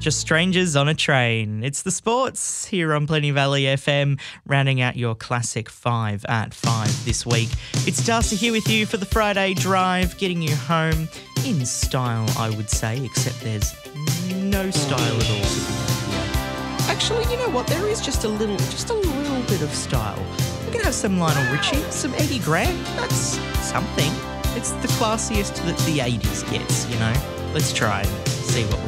Just strangers on a train. It's the sports here on Plenty Valley FM, rounding out your classic 5 at 5 this week. It's Darcy here with you for the Friday drive, getting you home in style, I would say, except there's no style at all to be had here. Actually, you know what? There is just a little bit of style. We can have some Lionel Richie, some Eddie Grant. That's something. It's the classiest that the 80s gets, you know. Let's try and see what we